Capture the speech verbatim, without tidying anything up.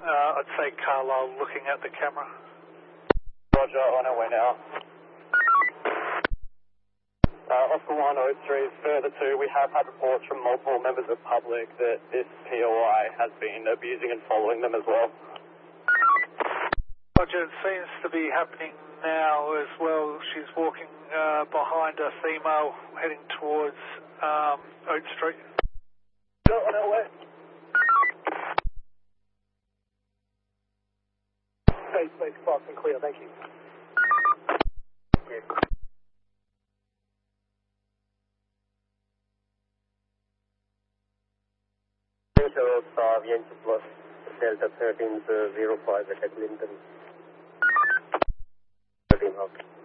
Uh, I'd say Carlisle looking at the camera. Roger, on our way now. Uh, Oscar one, Oak Street, further to, we have had reports from multiple members of the public that this P O I has been abusing and following them as well. Roger, it seems to be happening now as well. She's walking uh, behind a female heading towards um, Oak Street. Go on our way. Space, space, fast and clear, thank you. Yeah. Road, Star, Yankee Plus, Delta thirteen zero five at Eglinton. thirteen Hawk.